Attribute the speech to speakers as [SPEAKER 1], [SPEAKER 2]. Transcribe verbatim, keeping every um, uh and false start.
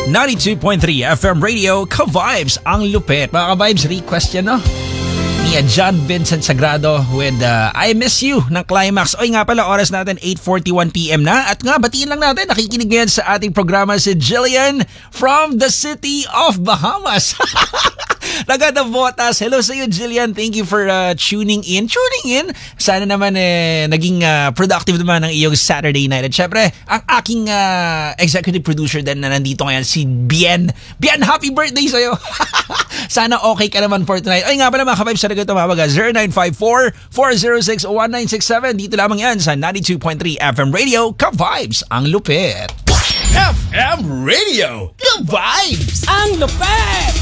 [SPEAKER 1] ninety-two point three F M Radio, Ka-Vibes, ang lupit. Mga Ka-Vibes, request yan, no? Ni John Vincent Sagrado with uh, I Miss You ng Climax. Oy nga pala, oras natin eight forty-one p m na. At nga, batiin lang natin, nakikinig ngayon sa ating programa si Jillian from the city of Bahamas. Nagadabotas. Hello sa iyo, Jillian. Thank you for uh, tuning in. Tuning in. Sana naman eh, naging uh, productive naman ang iyong Saturday night. At syempre, ang aking uh, executive producer din na nandito ngayon, si Bien. Bien, happy birthday sa iyo. Sana okay ka naman for tonight. Ay nga pala mga Ka-Vibes, sana kayo tumawag zero nine five four, four zero six, one nine six seven. Dito lamang yan sa ninety-two point three F M Radio, Ka-Vibes, ang lupit.
[SPEAKER 2] F M Radio, Ka-Vibes,
[SPEAKER 3] ang lupit!